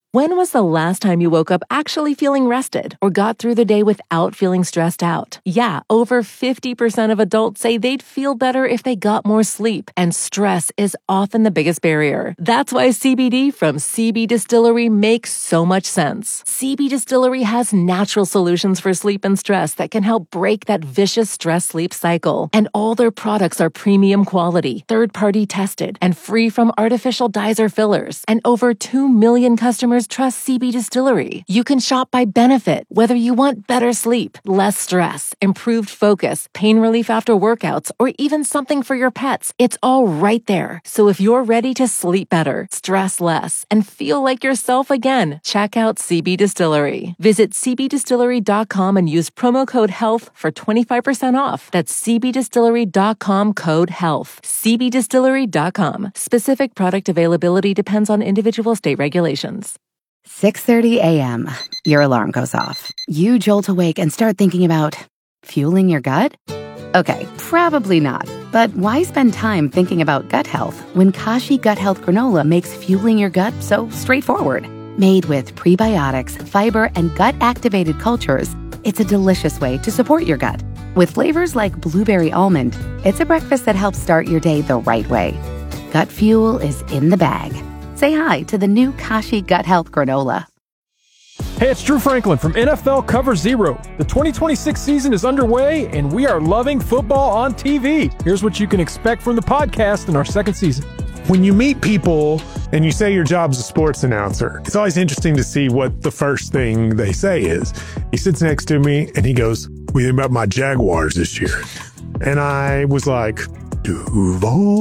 When was the last time you woke up actually feeling rested or got through the day without feeling stressed out? Yeah, over 50% of adults say they'd feel better if they got more sleep, and stress is often the biggest barrier. That's why CBD from CB Distillery makes so much sense. CB Distillery has natural solutions for sleep and stress that can help break that vicious stress-sleep cycle. And all their products are premium quality, third-party tested, and free from artificial dyes or fillers. And over 2 million customers trust CB Distillery. You can shop by benefit, whether you want better sleep, less stress, improved focus, pain relief after workouts, or even something for your pets. It's all right there. So if you're ready to sleep better, stress less, and feel like yourself again, check out CB Distillery. Visit cbdistillery.com and use promo code HEALTH for 25% off. That's cbdistillery.com, code HEALTH. cbdistillery.com. Specific product availability depends on individual state regulations. 6:30 a.m. Your alarm goes off. You jolt awake and start thinking about fueling your gut? Okay, probably not. But why spend time thinking about gut health when Kashi Gut Health Granola makes fueling your gut so straightforward? Made with prebiotics, fiber, and gut-activated cultures, it's a delicious way to support your gut. With flavors like blueberry almond, it's a breakfast that helps start your day the right way. Gut fuel is in the bag. Say hi to the new Kashi Gut Health Granola. Hey, it's Drew Franklin from NFL Cover Zero. The 2026 season is underway, and we are loving football on TV. Here's what you can expect from the podcast in our second season. When you meet people and you say your job's a sports announcer, it's always interesting to see what the first thing they say is. He sits next to me and he goes, "What do you think about my Jaguars this year?" And I was like, Duval.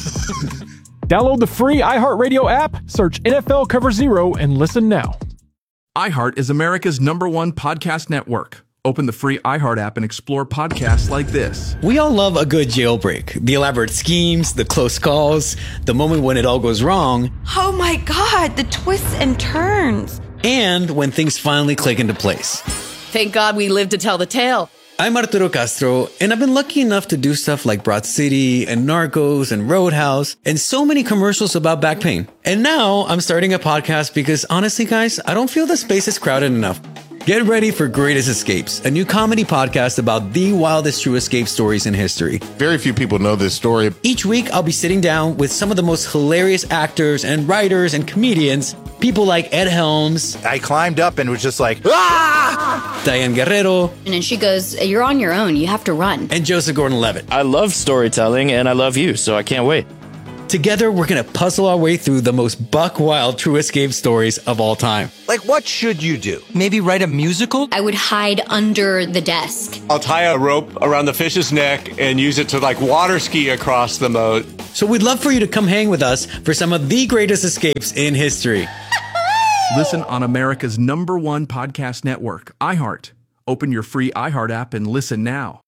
Download the free iHeartRadio app, search NFL Cover Zero, and listen now. iHeart is America's #1 podcast network. Open the free iHeart app and explore podcasts like this. We all love a good jailbreak. The elaborate schemes, the close calls, the moment when it all goes wrong. Oh my God, the twists and turns. And when things finally click into place. Thank God we lived to tell the tale. I'm Arturo Castro, and I've been lucky enough to do stuff like Broad City and Narcos and Roadhouse and so many commercials about back pain. And now I'm starting a podcast because honestly, guys, I don't feel the space is crowded enough. Get ready for Greatest Escapes, a new comedy podcast about the wildest true escape stories in history. Very few people know this story. Each week, I'll be sitting down with some of the most hilarious actors and writers and comedians, people like Ed Helms. I climbed up and was just like, ah! Diane Guerrero. And then she goes, "You're on your own. You have to run." And Joseph Gordon-Levitt. I love storytelling, and I love you, so I can't wait. Together, we're going to puzzle our way through the most buck-wild true escape stories of all time. Like, what should you do? Maybe write a musical? I would hide under the desk. I'll tie a rope around the fish's neck and use it to, water ski across the moat. So we'd love for you to come hang with us for some of the greatest escapes in history. Listen on America's #1 podcast network, iHeart. Open your free iHeart app and listen now.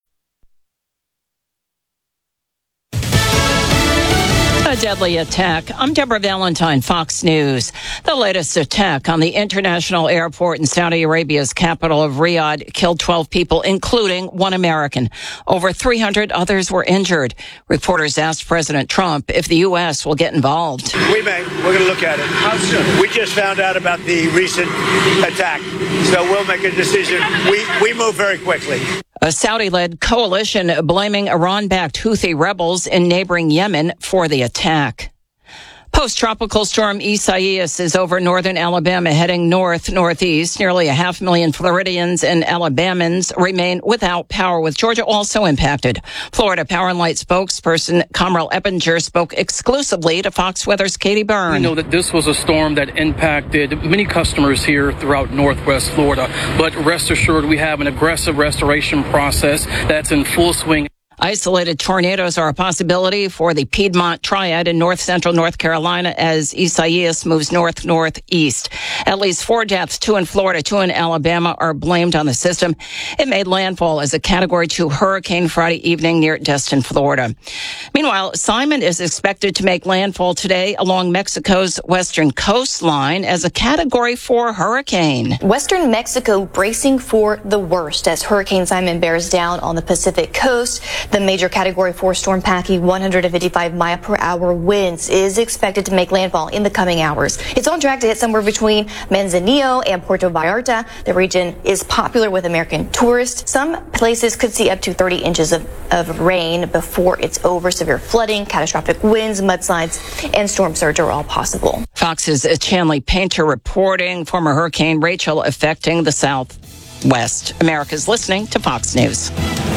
A deadly attack. I'm Deborah Valentine, Fox News. The latest attack on the international airport in Saudi Arabia's capital of Riyadh killed 12 people, including one American. Over 300 others were injured. Reporters asked President Trump if the U.S. will get involved. We may. We're going to look at it. How soon? We just found out about the recent attack, so we'll make a decision. We move very quickly. A Saudi-led coalition blaming Iran-backed Houthi rebels in neighboring Yemen for the attack. Post-tropical storm Isaias is over northern Alabama, heading north-northeast. Nearly 500,000 Floridians and Alabamans remain without power, with Georgia also impacted. Florida Power and Light spokesperson Kamal Eppinger spoke exclusively to Fox Weather's Katie Byrne. We know that this was a storm that impacted many customers here throughout northwest Florida, but rest assured we have an aggressive restoration process that's in full swing. Isolated tornadoes are a possibility for the Piedmont Triad in north-central North Carolina as Isaias moves north-northeast. At least 4 deaths, 2 in Florida, 2 in Alabama, are blamed on the system. It made landfall as a Category 2 hurricane Friday evening near Destin, Florida. Meanwhile, Simon is expected to make landfall today along Mexico's western coastline as a Category 4 hurricane. Western Mexico bracing for the worst as Hurricane Simon bears down on the Pacific coast. The major Category 4 storm packing 155 mile per hour winds is expected to make landfall in the coming hours. It's on track to hit somewhere between Manzanillo and Puerto Vallarta. The region is popular with American tourists. Some places could see up to 30 inches of rain before it's over. Severe flooding, catastrophic winds, mudslides, and storm surge are all possible. Fox's Chanley Painter reporting former Hurricane Rachel affecting the Southwest. America's listening to Fox News.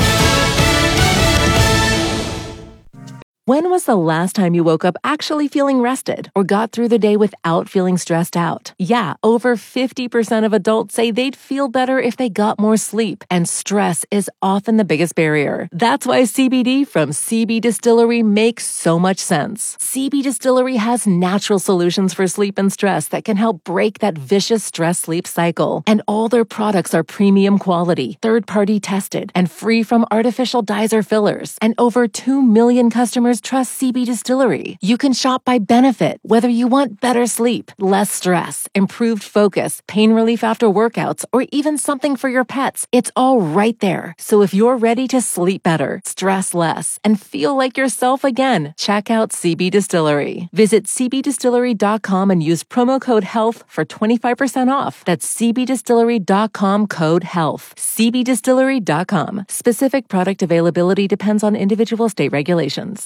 When was the last time you woke up actually feeling rested or got through the day without feeling stressed out? Yeah, over 50% of adults say they'd feel better if they got more sleep, and stress is often the biggest barrier. That's why CBD from CB Distillery makes so much sense. CB Distillery has natural solutions for sleep and stress that can help break that vicious stress-sleep cycle. And all their products are premium quality, third-party tested, and free from artificial dyes or fillers. And over 2 million customers trust CB Distillery. You can shop by benefit, whether you want better sleep, less stress, improved focus, pain relief after workouts, or even something for your pets. It's all right there. So if you're ready to sleep better, stress less, and feel like yourself again, check out CB Distillery. Visit cbdistillery.com and use promo code HEALTH for 25% off. That's cbdistillery.com code HEALTH. cbdistillery.com. Specific product availability depends on individual state regulations.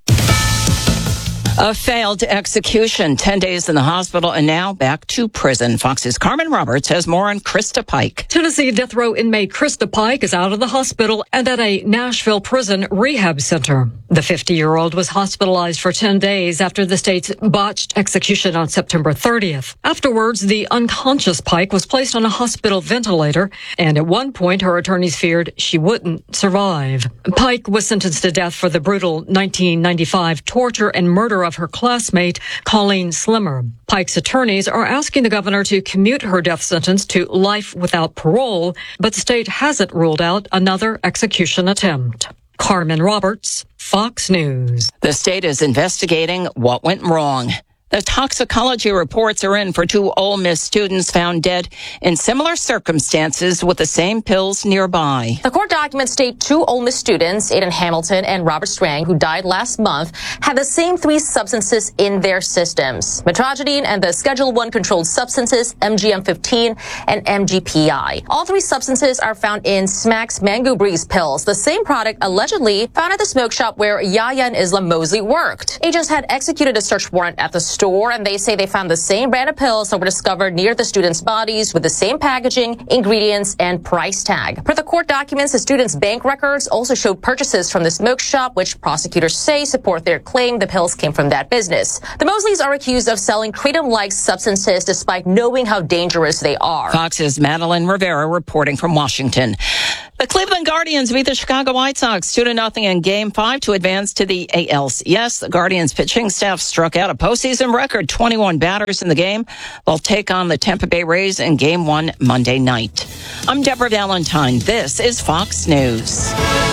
A failed execution, 10 days in the hospital, and now back to prison. Fox's Carmen Roberts has more on Krista Pike. Tennessee death row inmate Krista Pike is out of the hospital and at a Nashville prison rehab center. The 50-year-old was hospitalized for 10 days after the state's botched execution on September 30th. Afterwards, the unconscious Pike was placed on a hospital ventilator, and at one point, her attorneys feared she wouldn't survive. Pike was sentenced to death for the brutal 1995 torture and murder of her classmate, Colleen Slimmer. Pike's attorneys are asking the governor to commute her death sentence to life without parole, but the state hasn't ruled out another execution attempt. Carmen Roberts, Fox News. The state is investigating what went wrong. The toxicology reports are in for 2 Ole Miss students found dead in similar circumstances with the same pills nearby. The court documents state 2 Ole Miss students, Aiden Hamilton and Robert Strang, who died last month, had the same 3 substances in their systems: metrogidine and the Schedule 1 controlled substances, MGM-15 and MGPI. All 3 substances are found in Smack's Mango Breeze pills, the same product allegedly found at the smoke shop where Yahya and Islam Mosley worked. Agents had executed a search warrant at the store, and they say they found the same brand of pills that were discovered near the students' bodies with the same packaging, ingredients, and price tag. Per the court documents, the students' bank records also showed purchases from the smoke shop, which prosecutors say support their claim the pills came from that business. The Mosleys are accused of selling kratom-like substances despite knowing how dangerous they are. Fox's Madeline Rivera reporting from Washington. The Cleveland Guardians beat the Chicago White Sox 2-0 in Game 5 to advance to the ALCS. The Guardians pitching staff struck out a postseason record 21 batters in the game. They'll take on the Tampa Bay Rays in Game 1 Monday night. I'm Deborah Valentine. This is Fox News.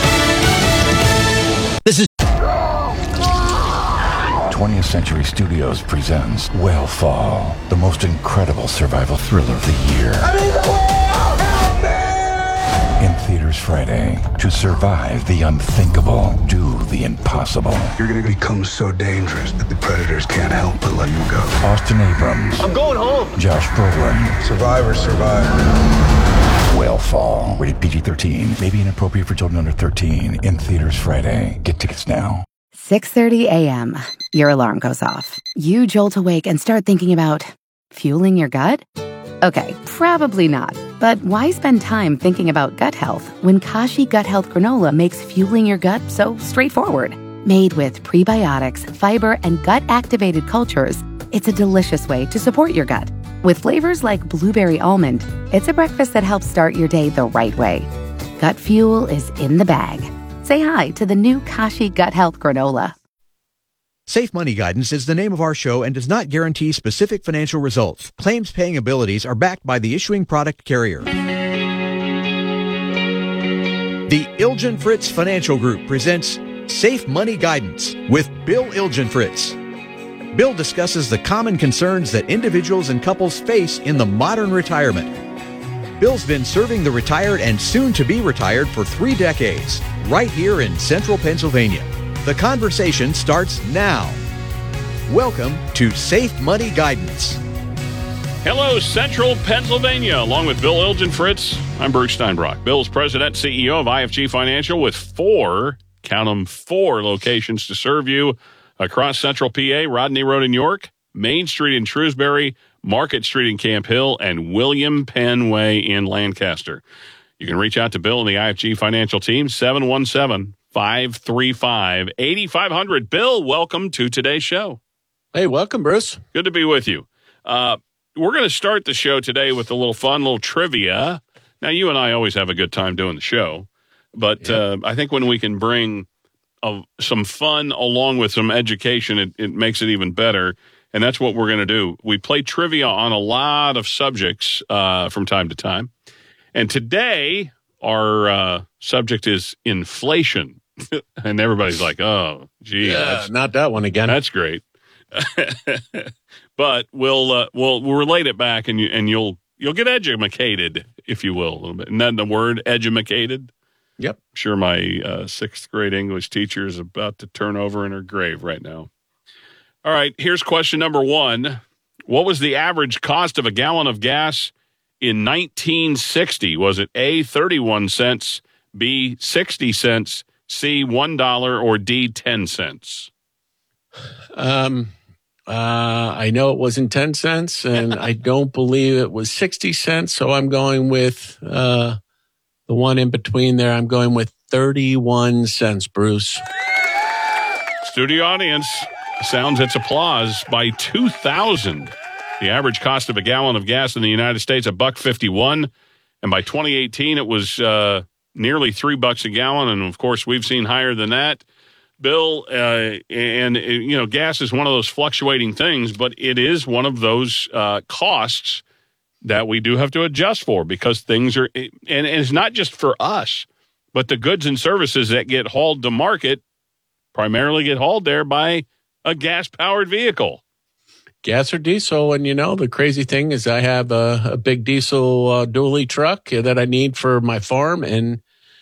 This is 20th Century Studios presents Whale Fall, the most incredible survival thriller of the year. In theaters Friday. To survive the unthinkable, do the impossible. You're going to become so dangerous that the predators can't help but let you go. Austin Abrams. I'm going home. Josh Brolin. Survivors survive. Whale Fall. Rated PG-13. May be inappropriate for children under 13. In theaters Friday. Get tickets now. 6:30 a.m. Your alarm goes off. You jolt awake and start thinking about fueling your gut? Okay, probably not. But why spend time thinking about gut health when Kashi Gut Health Granola makes fueling your gut so straightforward? Made with prebiotics, fiber, and gut-activated cultures, it's a delicious way to support your gut. With flavors like blueberry almond, it's a breakfast that helps start your day the right way. Gut fuel is in the bag. Say hi to the new Kashi Gut Health Granola. Safe Money Guidance is the name of our show and does not guarantee specific financial results. Claims paying abilities are backed by the issuing product carrier. The Ilgen-Fritz Financial Group presents Safe Money Guidance with Bill Ilgen-Fritz. Bill discusses the common concerns that individuals and couples face in the modern retirement. Bill's been serving the retired and soon to be retired for 3 decades, right here in central Pennsylvania. The conversation starts now. Welcome to Safe Money Guidance. Hello, Central Pennsylvania. Along with Bill Ilgenfritz, I'm Bruce Steinbrock. Bill's president, CEO of IFG Financial with 4 locations to serve you across Central PA, Rodney Road in York, Main Street in Shrewsbury, Market Street in Camp Hill, and William Penn Way in Lancaster. You can reach out to Bill and the IFG Financial team, 717-535-8500. Bill, welcome to today's show. Hey, welcome, Bruce. Good to be with you. We're going to start the show today with a little fun, little trivia. Now, you and I always have a good time doing the show, but I think when we can bring some fun along with some education, it makes it even better, and that's what we're going to do. We play trivia on a lot of subjects from time to time, and today our subject is inflation, and everybody's like, oh, gee. Not that one again. That's great. But we'll relate it back, and you'll get edumacated, if you will, a little bit. Isn't that the word, edumacated? Yep. I'm sure my 6th grade English teacher is about to turn over in her grave right now. All right, here's question number 1. What was the average cost of a gallon of gas in 1960? Was it A, 31 cents, B, 60 cents, C, $1, or D, 10 cents? I know it wasn't 10 cents, and I don't believe it was 60 cents, so I'm going with the one in between there. I'm going with 31 cents, Bruce. Studio audience sounds its applause. By 2000, the average cost of a gallon of gas in the United States, $1.51, and by 2018, it was nearly $3 a gallon, and of course, we've seen higher than that. Bill, gas is one of those fluctuating things, but it is one of those costs that we do have to adjust for because things are, and it's not just for us, but the goods and services that get hauled to market primarily get hauled there by a gas-powered vehicle. Gas or diesel, and the crazy thing is I have a big diesel dually truck that I need for my farm, and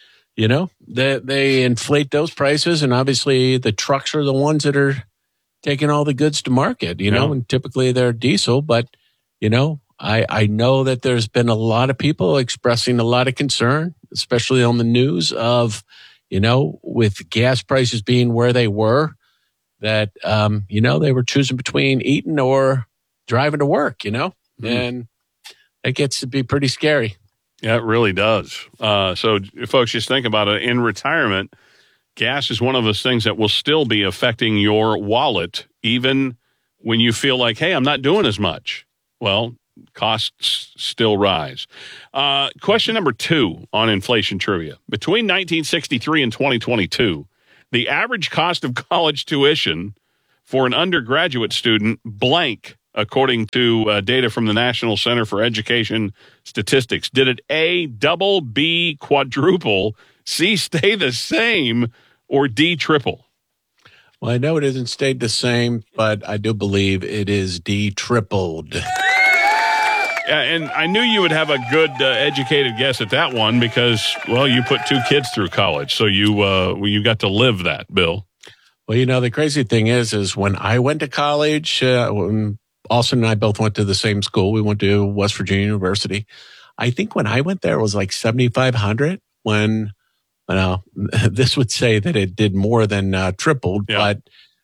they inflate those prices, and obviously the trucks are the ones that are taking all the goods to market, and typically they're diesel. But, I know that there's been a lot of people expressing a lot of concern, especially on the news of, with gas prices being where they were, that, they were choosing between eating or driving to work, and it gets to be pretty scary. Yeah, it really does. So, folks, just think about it. In retirement, gas is one of those things that will still be affecting your wallet, even when you feel like, hey, I'm not doing as much. Well, costs still rise. Question number 2 on inflation trivia. Between 1963 and 2022, the average cost of college tuition for an undergraduate student blank, according to data from the National Center for Education Statistics. Did it A, double, B, quadruple, C, stay the same, or D, triple? Well, I know it hasn't stayed the same, but I do believe it is D, tripled. Yeah, and I knew you would have a good educated guess at that one because, well, you put 2 kids through college, so you got to live that, Bill. Well, the crazy thing is when I went to college, when Austin and I both went to the same school. We went to West Virginia University. I think when I went there, it was like $7,500. When this would say that it did more than tripled, but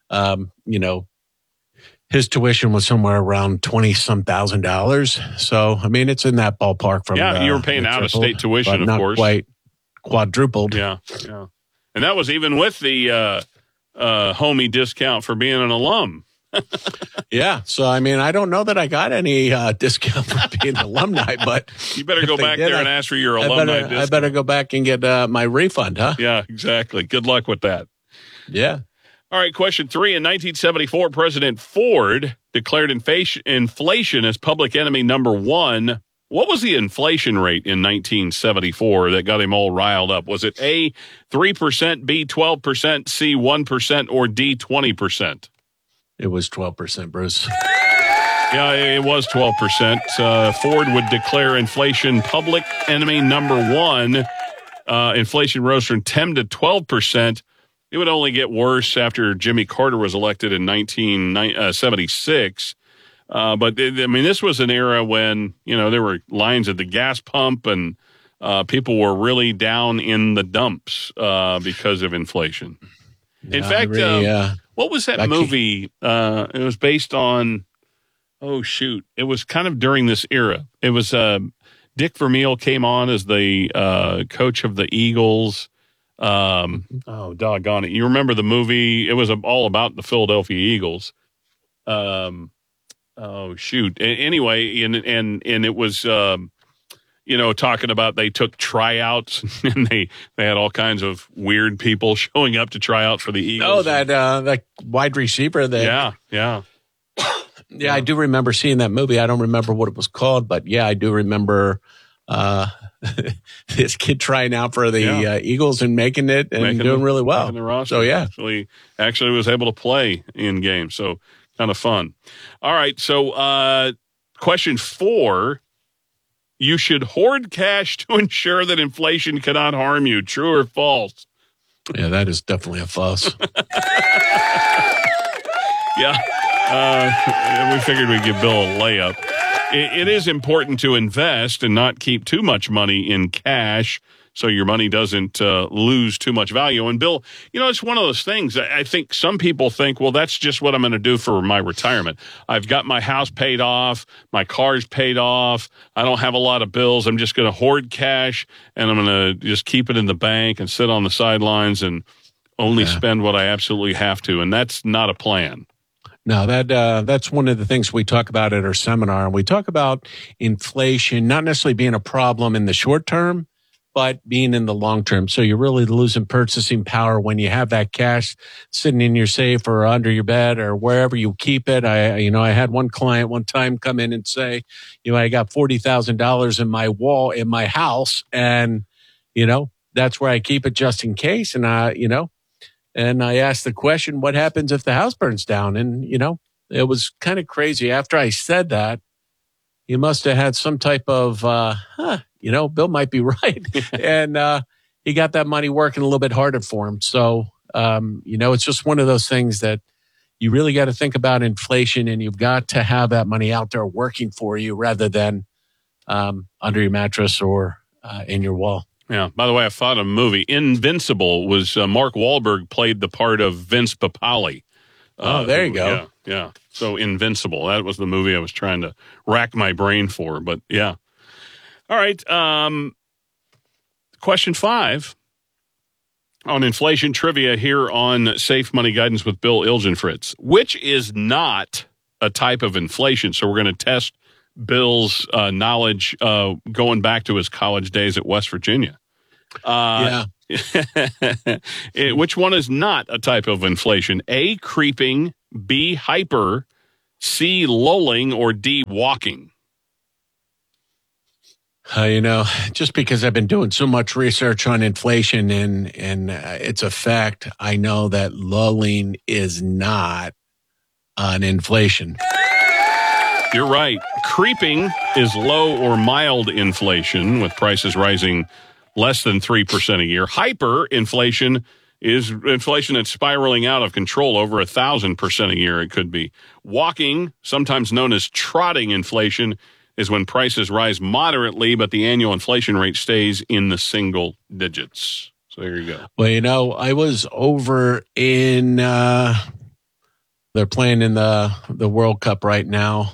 his tuition was somewhere around $20-some thousand. So I mean, it's in that ballpark. From you were paying out of state tuition, of not course, quite quadrupled. Yeah, and that was even with the homie discount for being an alum. Yeah. So, I mean, I don't know that I got any discount for being an alumni, but you better go back there and ask for your alumni discount. I better go back and get my refund, huh? Yeah, exactly. Good luck with that. Yeah. All right. Question 3. In 1974, President Ford declared inflation as public enemy number 1. What was the inflation rate in 1974 that got him all riled up? Was it A, 3%, B, 12%, C, 1%, or D, 20%? It was 12%, Bruce. Yeah, it was 12%. Ford would declare inflation public enemy number one. Inflation rose from 10 to 12%. It would only get worse after Jimmy Carter was elected in 1976. But this was an era when, there were lines at the gas pump and people were really down in the dumps because of inflation. In fact, what was that movie? It was based on, it was kind of during this era. It was Dick Vermeil came on as the coach of the Eagles. Doggone it. You remember the movie? It was all about the Philadelphia Eagles. Anyway, and it was, talking about they took tryouts and they had all kinds of weird people showing up to try out for the Eagles. That wide receiver. Yeah. Yeah, I do remember seeing that movie. I don't remember what it was called, but yeah, I do remember this kid trying out for the Eagles and making it and doing really well. The roster. So yeah, actually was able to play in games. So kind of fun. All right. So question 4, you should hoard cash to ensure that inflation cannot harm you. True or false? Yeah, that is definitely a false. Yeah. We figured we'd give Bill a layup. It is important to invest and not keep too much money in cash so your money doesn't lose too much value. And Bill, it's one of those things. I think some people think, well, that's just what I'm going to do for my retirement. I've got my house paid off. My car's paid off. I don't have a lot of bills. I'm just going to hoard cash and I'm going to just keep it in the bank and sit on the sidelines and only spend what I absolutely have to. And that's not a plan. No, that's one of the things we talk about at our seminar. We talk about inflation not necessarily being a problem in the short term, but being in the long term. So you're really losing purchasing power when you have that cash sitting in your safe or under your bed or wherever you keep it. I had one client one time come in and say, I got $40,000 in my wall in my house, and that's where I keep it just in case. And And I asked the question, what happens if the house burns down? And, it was kind of crazy. After I said that, he must have had some type of, Bill might be right. And he got that money working a little bit harder for him. So, it's just one of those things that you really got to think about inflation, and you've got to have that money out there working for you rather than under your mattress or in your wall. Yeah. By the way, I thought of a movie. Invincible was Mark Wahlberg played the part of Vince Papale. There you go. Yeah. So Invincible. That was the movie I was trying to rack my brain for. But yeah. All right. Question 5 on inflation trivia here on Safe Money Guidance with Bill Ilgenfritz, which is not a type of inflation. So we're going to test Bill's knowledge going back to his college days at West Virginia. Which one is not a type of inflation? A, creeping, B, hyper, C, lulling, or D, walking? Just because I've been doing so much research on inflation and it's a fact, I know that lulling is not an inflation. You're right. Creeping is low or mild inflation, with prices rising less than 3% a year. Hyperinflation is inflation that's spiraling out of control over 1,000% a year. It could be. Walking, sometimes known as trotting inflation, is when prices rise moderately, but the annual inflation rate stays in the single digits. So there you go. Well, I was over in, they're playing in the World Cup right now.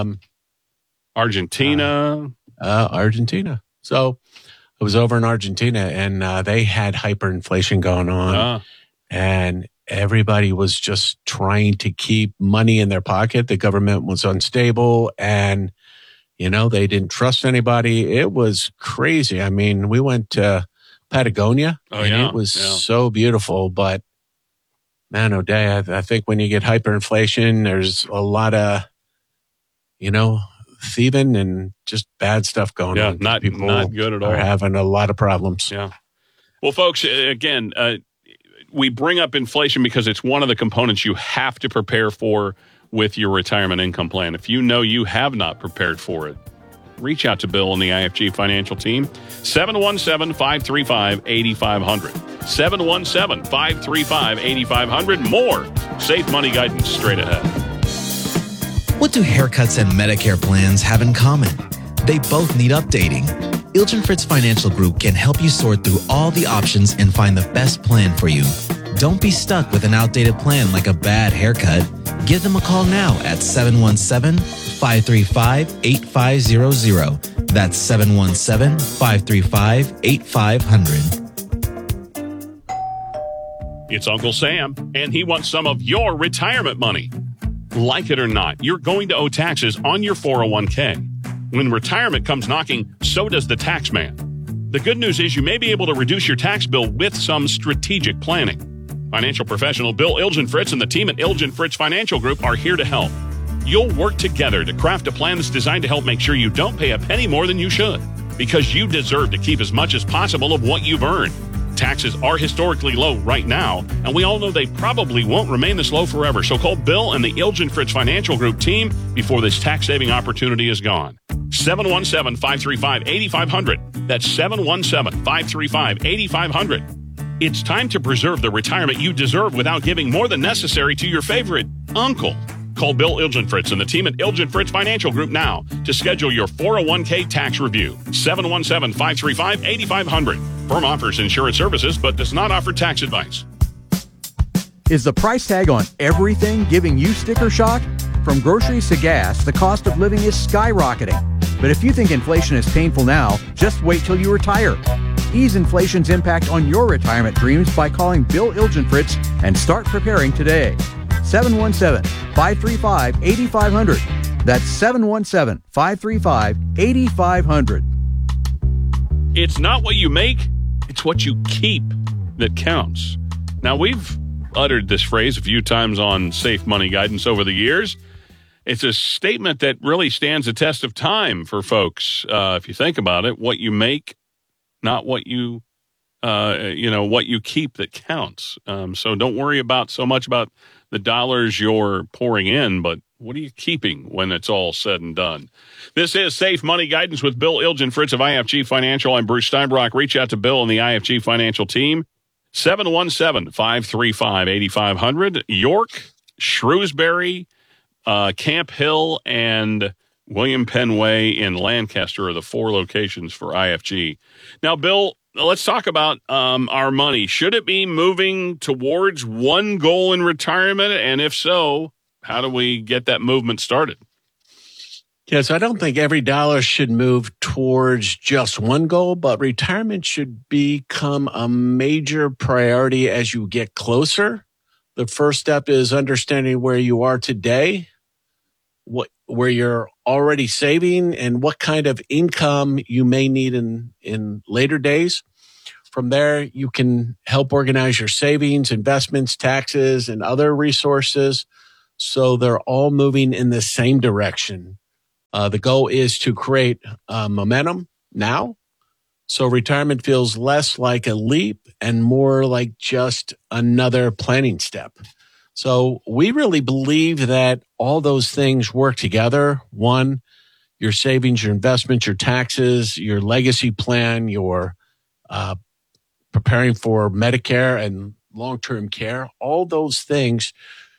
Argentina. Argentina. So I was over in Argentina, and they had hyperinflation going on, and everybody was just trying to keep money in their pocket. The government was unstable, and they didn't trust anybody. It was crazy. I mean, we went to Patagonia, it was so beautiful, but man, O'Day, I think when you get hyperinflation, there's a lot of, thieving and just bad stuff going on. Not good at all. Are having a lot of problems. Yeah. Well, folks, again, we bring up inflation because it's one of the components you have to prepare for with your retirement income plan. If you know you have not prepared for it, reach out to Bill and the IFG Financial Team. 717-535-8500. 717-535-8500. More Safe Money guidance straight ahead. What do haircuts and Medicare plans have in common? They both need updating. Ilgen Fritz Financial Group can help you sort through all the options and find the best plan for you. Don't be stuck with an outdated plan like a bad haircut. Give them a call now at 717-535-8500. That's 717-535-8500. It's Uncle Sam, and he wants some of your retirement money. Like it or not, you're going to owe taxes on your 401k. When retirement comes knocking, so does the tax man. The good news is you may be able to reduce your tax bill with some strategic planning. Financial professional Bill Ilgen Fritz and the team at Ilgen Fritz Financial Group are here to help. You'll work together to craft a plan that's designed to help make sure you don't pay a penny more than you should, because you deserve to keep as much as possible of what you've earned. Taxes are historically low right now, and we all know they probably won't remain this low forever. So call Bill and the Ilgen Fritz Financial Group team before this tax-saving opportunity is gone. 717-535-8500. That's 717-535-8500. It's time to preserve the retirement you deserve without giving more than necessary to your favorite uncle. Call Bill Ilgen Fritz and the team at Ilgen Fritz Financial Group now to schedule your 401k tax review. 717-535-8500. Firm offers insurance services but does not offer tax advice. Is the price tag on everything giving you sticker shock? From groceries to gas, the cost of living is skyrocketing. But if you think inflation is painful now, just wait till you retire. Ease inflation's impact on your retirement dreams by calling Bill Ilgen Fritz and start preparing today. 717-535-8500. That's 717-535-8500. It's not what you make, it's what you keep that counts. Now, we've uttered this phrase a few times on Safe Money Guidance over the years. It's a statement that really stands the test of time for folks. If you think about it, what you make, not what you, what you keep that counts. So don't worry so much about the dollars you're pouring in, but what are you keeping when it's all said and done? This is Safe Money Guidance with Bill Ilgen Fritz of IFG Financial. I'm Bruce Steinbrock. Reach out to Bill and the IFG Financial team. 717-535-8500. York, Shrewsbury, Camp Hill, and William Penn Way in Lancaster are the 4 locations for IFG. Now, Bill, let's talk about our money. Should it be moving towards one goal in retirement? And if so, how do we get that movement started? Yes, I don't think every dollar should move towards just one goal, but retirement should become a major priority as you get closer. The first step is understanding where you are today, where you're already saving, and what kind of income you may need in later days. From there, you can help organize your savings, investments, taxes, and other resources so they're all moving in the same direction. The goal is to create momentum now, so retirement feels less like a leap and more like just another planning step. So we really believe that all those things work together. One, your savings, your investments, your taxes, your legacy plan, your preparing for Medicare and long-term care, all those things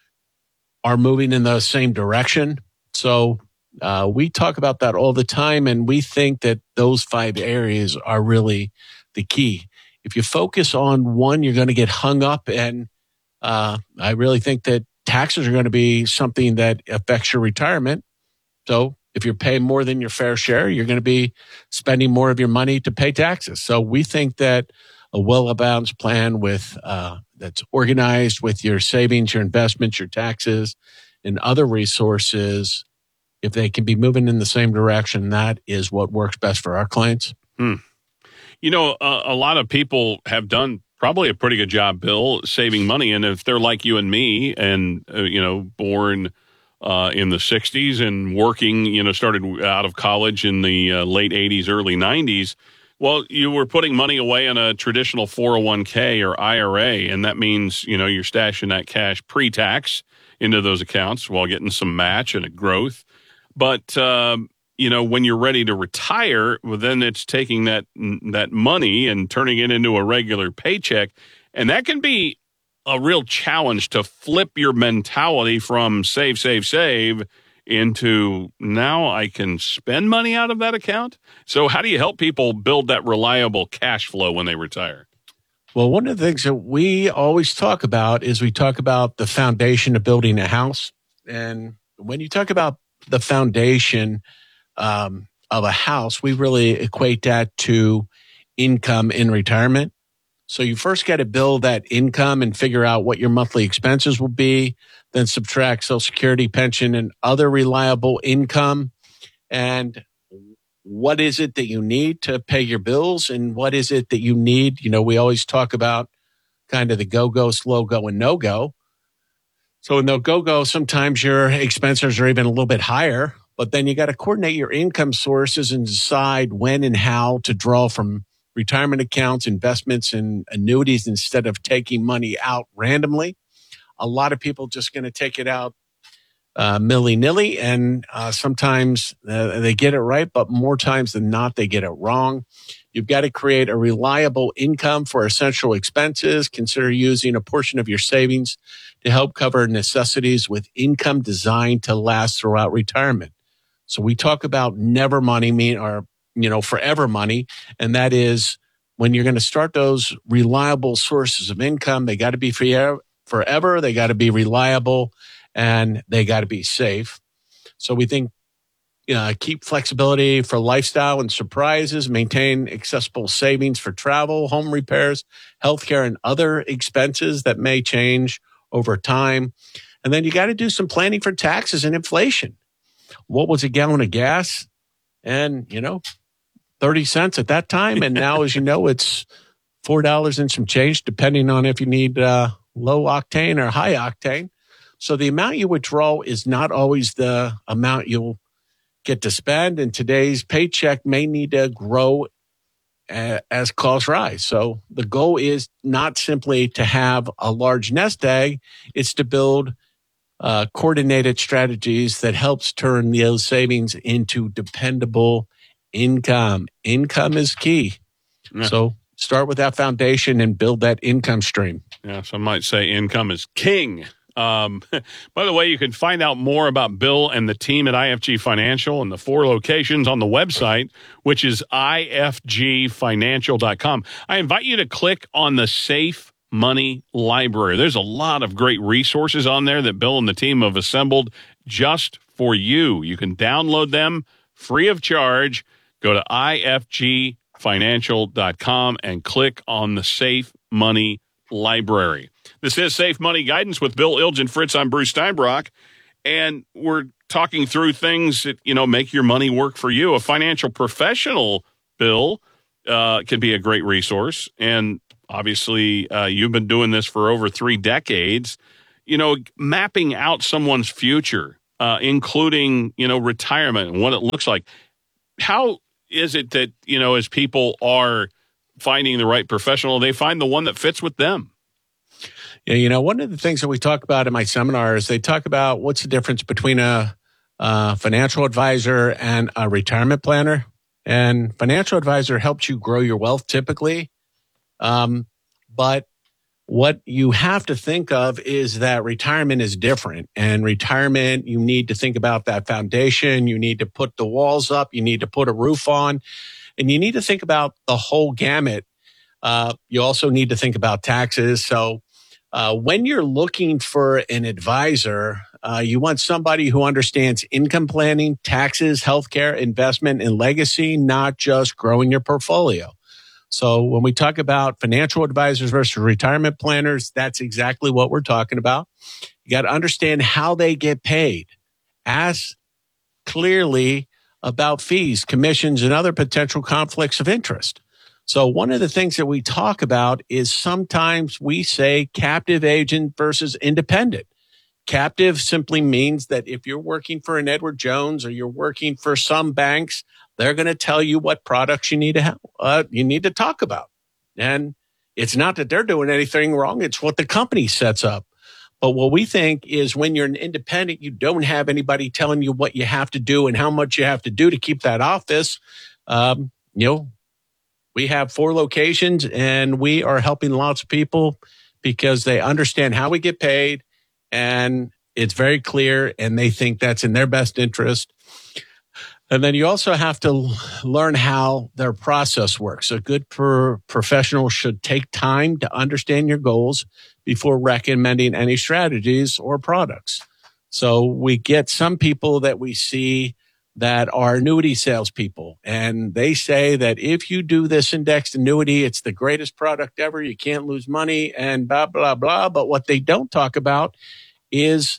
are moving in the same direction. So we talk about that all the time, and we think that those 5 areas are really the key. If you focus on one, you're going to get hung up, and I really think that taxes are going to be something that affects your retirement. So if you're paying more than your fair share, you're going to be spending more of your money to pay taxes. So we think that a well-balanced plan with that's organized with your savings, your investments, your taxes, and other resources, if they can be moving in the same direction, that is what works best for our clients. You know, a lot of people have done probably a pretty good job, Bill, saving money. And if they're like you and me and, born in the 60s and working, started out of college in the late 80s, early 90s, well, you were putting money away in a traditional 401k or IRA, and that means, you're stashing that cash pre-tax into those accounts while getting some match and a growth. But, when you're ready to retire, well, then it's taking that money and turning it into a regular paycheck. And that can be a real challenge to flip your mentality from save into now I can spend money out of that account. So how do you help people build that reliable cash flow when they retire? Well, one of the things that we always talk about is we talk about the foundation of building a house. And when you talk about the foundation of a house, we really equate that to income in retirement. So you first got to build that income and figure out what your monthly expenses will be, then subtract Social Security, pension, and other reliable income. And what is it that you need to pay your bills, and what is it that you need? We always talk about kind of the go-go, slow-go, and no-go. So in the go-go, sometimes your expenses are even a little bit higher, but then you got to coordinate your income sources and decide when and how to draw from retirement accounts, investments, and annuities instead of taking money out randomly. A lot of people just going to take it out milly-nilly, and sometimes they get it right, but more times than not, they get it wrong. You've got to create a reliable income for essential expenses. Consider using a portion of your savings to help cover necessities with income designed to last throughout retirement. So we talk about never money, forever money. And that is when you're going to start those reliable sources of income, they got to be forever. They got to be reliable, and they got to be safe. So we think, keep flexibility for lifestyle and surprises, maintain accessible savings for travel, home repairs, healthcare, and other expenses that may change over time. And then you got to do some planning for taxes and inflation. What was a gallon of gas? And, 30 cents at that time. And now, as you know, it's $4 and some change, depending on if you need low octane or high octane. So the amount you withdraw is not always the amount you'll get to spend. And today's paycheck may need to grow as costs rise. So the goal is not simply to have a large nest egg. It's to build coordinated strategies that helps turn those savings into dependable income. Income is key. Yeah. So start with that foundation and build that income stream. Yeah, some might say income is king. By the way, you can find out more about Bill and the team at IFG Financial and the 4 locations on the website, which is ifgfinancial.com. I invite you to click on the Safe Money Library. There's a lot of great resources on there that Bill and the team have assembled just for you. You can download them free of charge. Go to ifgfinancial.com and click on the Safe Money Library. This is Safe Money Guidance with Bill Ilgen Fritz. I'm Bruce Steinbrock, and we're talking through things that, make your money work for you. A financial professional, Bill, can be a great resource. And obviously, you've been doing this for over 3 decades, mapping out someone's future, including, retirement and what it looks like. How is it that, as people are finding the right professional, they find the one that fits with them? Yeah, one of the things that we talk about in my seminars, they talk about what's the difference between a financial advisor and a retirement planner. And financial advisor helps you grow your wealth typically. But what you have to think of is that retirement is different. And retirement, you need to think about that foundation. You need to put the walls up. You need to put a roof on. And you need to think about the whole gamut. You also need to think about taxes. So when you're looking for an advisor, you want somebody who understands income planning, taxes, healthcare, investment, and legacy, not just growing your portfolio. So when we talk about financial advisors versus retirement planners, that's exactly what we're talking about. You got to understand how they get paid. Ask clearly about fees, commissions, and other potential conflicts of interest. So one of the things that we talk about is sometimes we say captive agent versus independent. Captive simply means that if you're working for an Edward Jones or you're working for some banks, they're going to tell you what products you need to have, you need to talk about. And it's not that they're doing anything wrong. It's what the company sets up. But what we think is when you're an independent, you don't have anybody telling you what you have to do and how much you have to do to keep that office. We have 4 locations and we are helping lots of people because they understand how we get paid and it's very clear and they think that's in their best interest. And then you also have to learn how their process works. A good professional should take time to understand your goals before recommending any strategies or products. So we get some people that we see that are annuity salespeople, and they say that if you do this indexed annuity, it's the greatest product ever. You can't lose money and blah, blah, blah. But what they don't talk about is,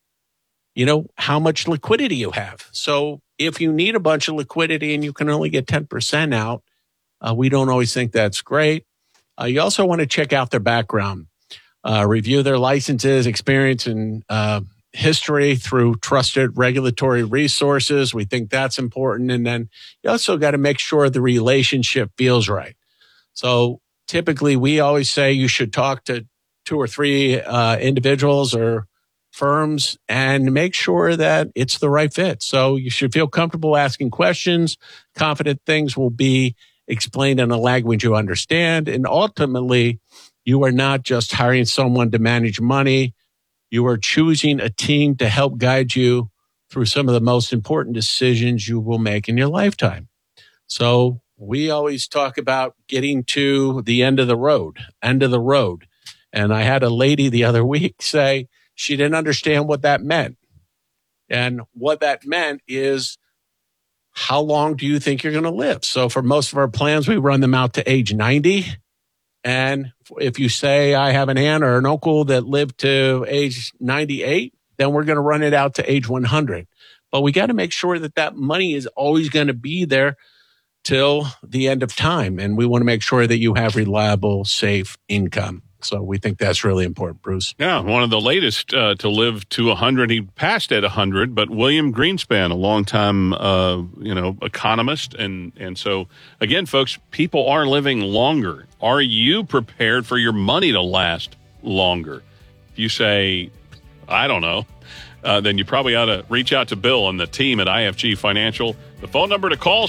how much liquidity you have. So if you need a bunch of liquidity and you can only get 10% out, we don't always think that's great. You also want to check out their background, review their licenses, experience, and history through trusted regulatory resources. We think that's important. And then you also got to make sure the relationship feels right. So typically we always say you should talk to 2 or 3 individuals or firms and make sure that it's the right fit. So you should feel comfortable asking questions, confident things will be explained in a language you understand. And ultimately, you are not just hiring someone to manage money. You are choosing a team to help guide you through some of the most important decisions you will make in your lifetime. So we always talk about getting to the end of the road. And I had a lady the other week say she didn't understand what that meant. And what that meant is, how long do you think you're going to live? So for most of our plans, we run them out to age 90. And if you say I have an aunt or an uncle that lived to age 98, then we're going to run it out to age 100. But we got to make sure that that money is always going to be there till the end of time. And we want to make sure that you have reliable, safe income. So we think that's really important, Bruce. Yeah, one of the latest to live to 100. He passed at 100, but William Greenspan, a longtime, economist. And so, again, folks, people are living longer. Are you prepared for your money to last longer? If you say, I don't know, then you probably ought to reach out to Bill and the team at IFG Financial. The phone number to call,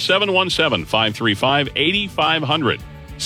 717-535-8500.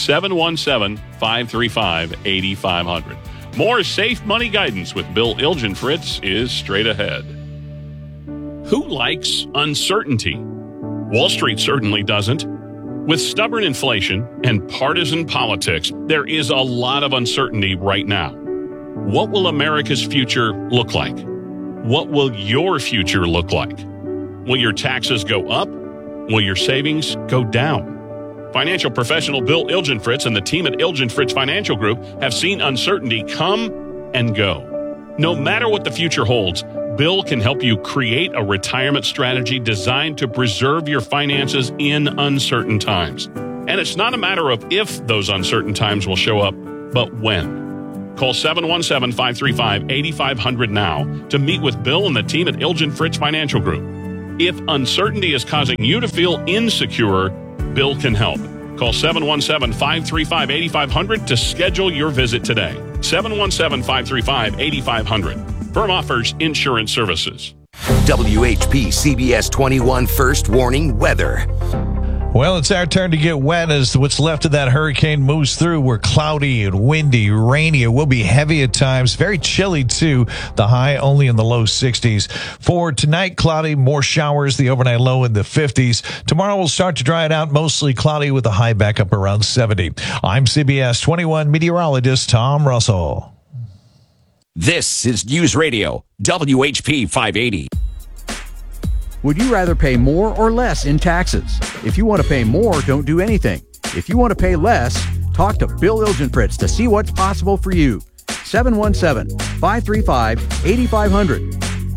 717-535-8500. More safe money guidance with Bill Ilgenfritz is straight ahead. Who likes uncertainty? Wall Street certainly doesn't. With stubborn inflation and partisan politics, there is a lot of uncertainty right now. What will America's future look like? What will your future look like? Will your taxes go up? Will your savings go down? Financial professional Bill Ilgenfritz and the team at Ilgenfritz Financial Group have seen uncertainty come and go. No matter what the future holds, Bill can help you create a retirement strategy designed to preserve your finances in uncertain times. And it's not a matter of if those uncertain times will show up, but when. Call 717-535-8500 now to meet with Bill and the team at Ilgenfritz Financial Group. If uncertainty is causing you to feel insecure, Bill can help. Call 717-535-8500 to schedule your visit today. 717-535-8500. Firm offers insurance services. WHP CBS 21 First Warning Weather. Well, it's our turn to get wet as what's left of that hurricane moves through. We're cloudy and windy, rainy. It will be heavy at times, very chilly too. The high only in the low 60s. For tonight, cloudy, more showers, the overnight low in the 50s. Tomorrow we'll start to dry it out, mostly cloudy with a high back up around 70. I'm CBS 21 meteorologist Tom Russell. This is News Radio, WHP 580. Would you rather pay more or less in taxes? If you want to pay more, don't do anything. If you want to pay less, talk to Bill Ilgenfritz to see what's possible for you. 717-535-8500.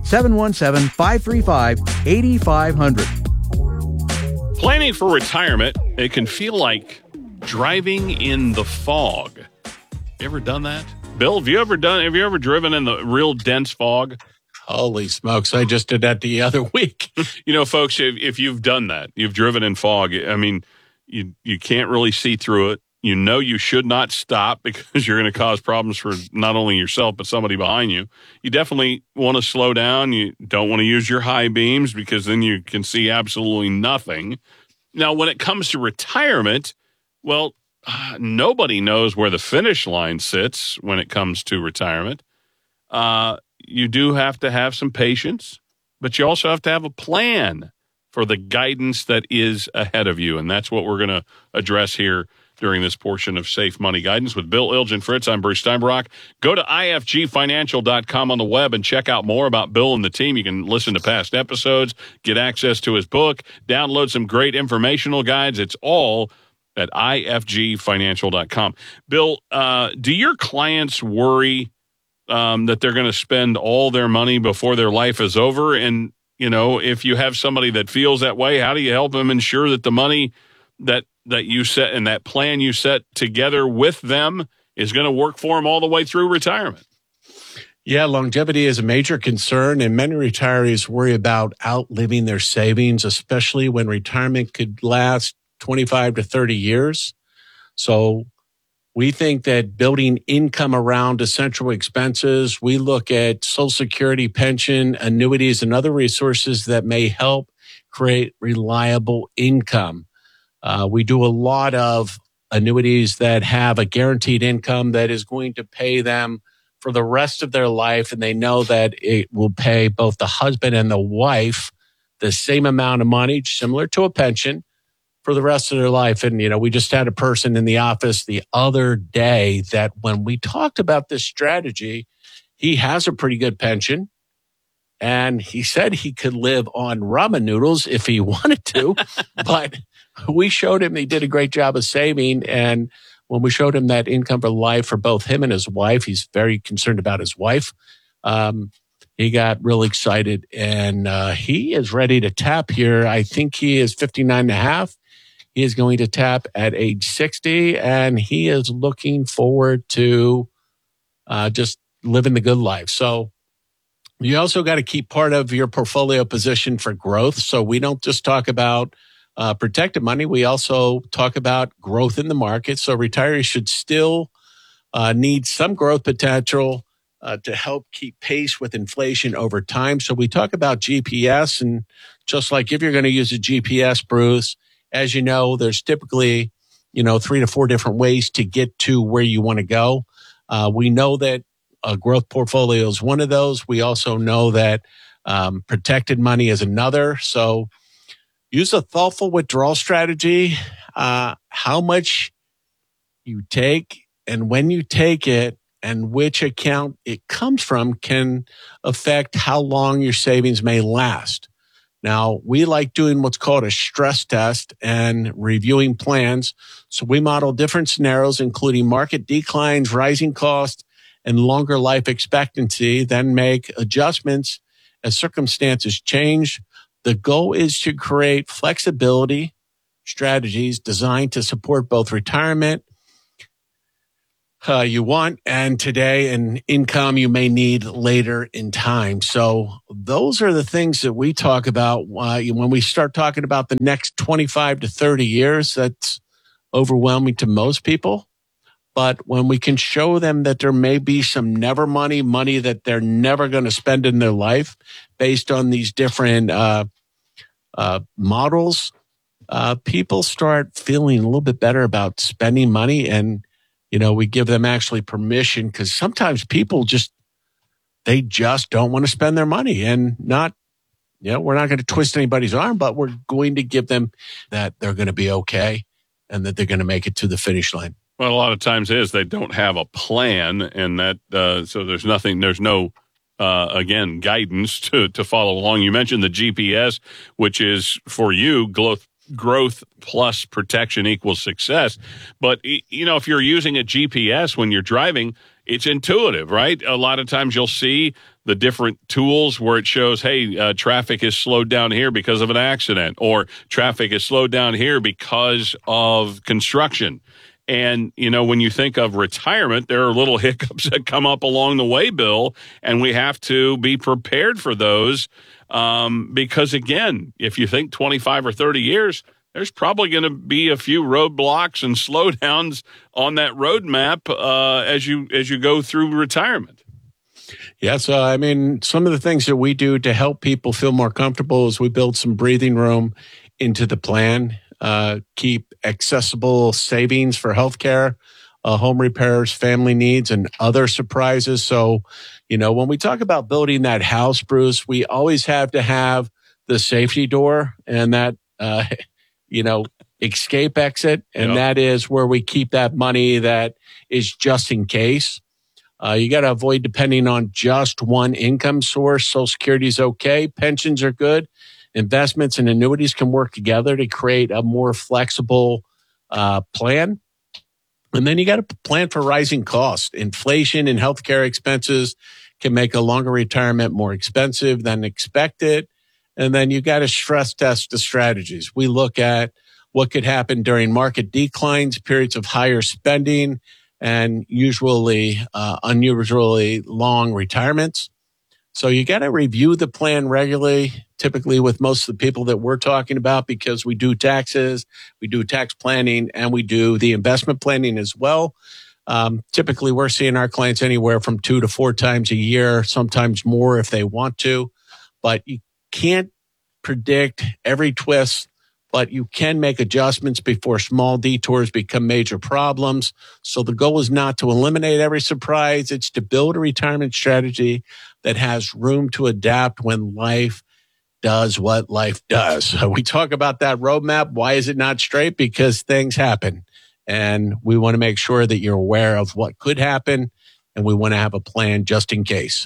717-535-8500. Planning for retirement, it can feel like driving in the fog. You ever done that? Bill, have you ever driven in the real dense fog? Holy smokes, I just did that the other week. Folks, if you've done that, you've driven in fog, I mean, you can't really see through it. you know you should not stop because you're going to cause problems for not only yourself but somebody behind you. You definitely want to slow down. You don't want to use your high beams because then you can see absolutely nothing. Now, when it comes to retirement, well, nobody knows where the finish line sits when it comes to retirement. You do have to have some patience, but you also have to have a plan for the guidance that is ahead of you. And that's what we're going to address here during this portion of Safe Money Guidance with Bill Ilgen Fritz. I'm Bruce Steinbrock. Go to ifgfinancial.com on the web and check out more about Bill and the team. You can listen to past episodes, get access to his book, download some great informational guides. It's all at ifgfinancial.com. Bill, do your clients worry that they're going to spend all their money before their life is over? And, you know, if you have somebody that feels that way, how do you help them ensure that the money that you set and that plan you set together with them is going to work for them all the way through retirement? Yeah, longevity is a major concern, and many retirees worry about outliving their savings, especially when retirement could last 25 to 30 years. So we think that building income around essential expenses, we look at Social Security, pension, annuities, and other resources that may help create reliable income. We do a lot of annuities that have a guaranteed income that is going to pay them for the rest of their life, and they know that it will pay both the husband and the wife the same amount of money, similar to a pension, for the rest of their life. And, you know, we just had a person in the office the other day that when we talked about this strategy, he has a pretty good pension. And he said he could live on ramen noodles if he wanted to, but we showed him he did a great job of saving. And when we showed him that income for life for both him and his wife, he's very concerned about his wife. He got real excited, and he is ready to tap here. I think he is 59 and a half. He is going to tap at age 60, and he is looking forward to just living the good life. So you also got to keep part of your portfolio position for growth. So we don't just talk about protected money. We also talk about growth in the market. So retirees should still need some growth potential to help keep pace with inflation over time. So we talk about GPS, and just like if you're going to use a GPS, Bruce, as you know, there's typically, 3 to 4 different ways to get to where you want to go. We know that a growth portfolio is one of those. We also know that protected money is another. So use a thoughtful withdrawal strategy. How much you take and when you take it and which account it comes from can affect how long your savings may last. Now, we like doing what's called a stress test and reviewing plans. So we model different scenarios, including market declines, rising costs, and longer life expectancy, then make adjustments as circumstances change. The goal is to create flexibility strategies designed to support both retirement you want and today and income you may need later in time. So those are the things that we talk about when we start talking about the next 25 to 30 years. That's overwhelming to most people. But when we can show them that there may be some never money that they're never going to spend in their life based on these different models, people start feeling a little bit better about spending money. And, we give them actually permission, because sometimes people they just don't want to spend their money, and we're not going to twist anybody's arm, but we're going to give them that they're going to be okay and that they're going to make it to the finish line. Well, a lot of times they don't have a plan, and that so there's no guidance to follow along. You mentioned the GPS, which is for you growth plus protection equals success. But if you're using a GPS when you're driving, it's intuitive, right? A lot of times you'll see the different tools where it shows, hey, traffic is slowed down here because of an accident, or traffic is slowed down here because of construction. And, when you think of retirement, there are little hiccups that come up along the way, Bill, and we have to be prepared for those because, again, if you think 25 or 30 years, there's probably going to be a few roadblocks and slowdowns on that roadmap as you go through retirement. Yeah, so I mean, some of the things that we do to help people feel more comfortable is we build some breathing room into the plan, keep accessible savings for healthcare, home repairs, family needs, and other surprises. So, when we talk about building that house, Bruce, we always have to have the safety door and that, escape exit. And that is where we keep that money that is just in case. You got to avoid depending on just one income source. Social Security is okay. Pensions are good. Investments and annuities can work together to create a more flexible plan. And then you got to plan for rising costs. Inflation and healthcare expenses can make a longer retirement more expensive than expected. And then you got to stress test the strategies. We look at what could happen during market declines, periods of higher spending, and usually unusually long retirements. So you got to review the plan regularly, typically with most of the people that we're talking about, because we do taxes, we do tax planning, and we do the investment planning as well. Typically, we're seeing our clients anywhere from 2 to 4 times a year, sometimes more if they want to. But you can't predict every twist, but you can make adjustments before small detours become major problems. So the goal is not to eliminate every surprise. It's to build a retirement strategy that has room to adapt when life does what life does. So we talk about that roadmap. Why is it not straight? Because things happen. And we want to make sure that you're aware of what could happen. And we want to have a plan just in case.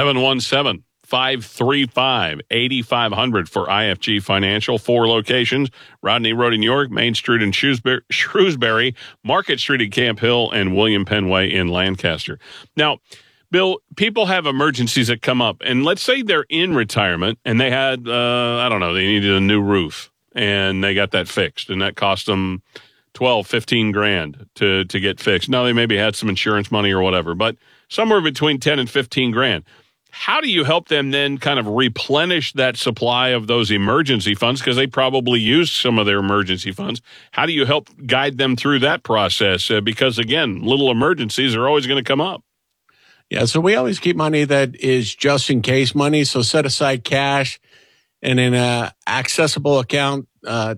717-535-8500 for IFG Financial. 4 locations: Rodney Road in York, Main Street in Shrewsbury, Market Street in Camp Hill, and William Penn Way in Lancaster. Now, Bill, people have emergencies that come up, and let's say they're in retirement and they had, they needed a new roof, and they got that fixed, and that cost them $12,000-15,000 to get fixed. Now, they maybe had some insurance money or whatever, but somewhere between $10,000 and $15,000. How do you help them then kind of replenish that supply of those emergency funds? Because they probably used some of their emergency funds. How do you help guide them through that process? Because, again, little emergencies are always going to come up. Yeah, so we always keep money that is just in case money. So set aside cash, and in an accessible account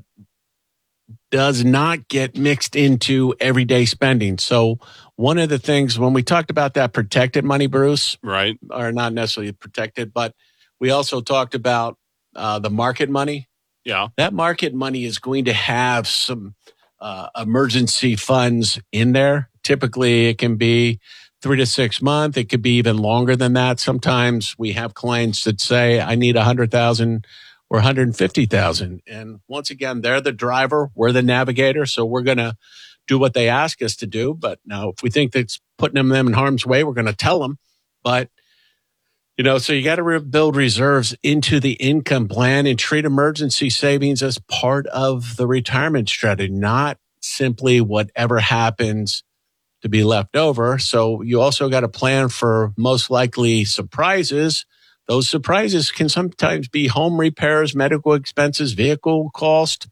does not get mixed into everyday spending. So one of the things when we talked about that protected money, Bruce, right, or not necessarily protected, but we also talked about the market money. Yeah, that market money is going to have some emergency funds in there. Typically, it can be 3 to 6 months. It could be even longer than that. Sometimes we have clients that say, I need 100,000 or 150,000. And once again, they're the driver. We're the navigator. So we're going to do what they ask us to do. But now if we think that's putting them in harm's way, we're going to tell them. But, so you got to build reserves into the income plan and treat emergency savings as part of the retirement strategy, not simply whatever happens to be left over. So you also got to plan for most likely surprises. Those surprises can sometimes be home repairs, medical expenses, vehicle cost,